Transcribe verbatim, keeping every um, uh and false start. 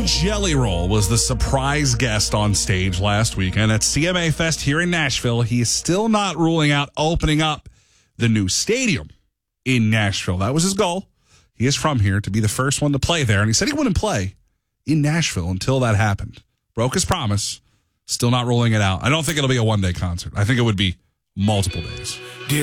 Jelly Roll was the surprise guest on stage last week. And at C M A Fest here in Nashville, he is still not ruling out opening up the new stadium in Nashville. That was his goal. He is from here to be the first one to play there. And he said he wouldn't play in Nashville until that happened. Broke his promise. Still not ruling it out. I don't think it'll be a one-day concert. I think it would be multiple days.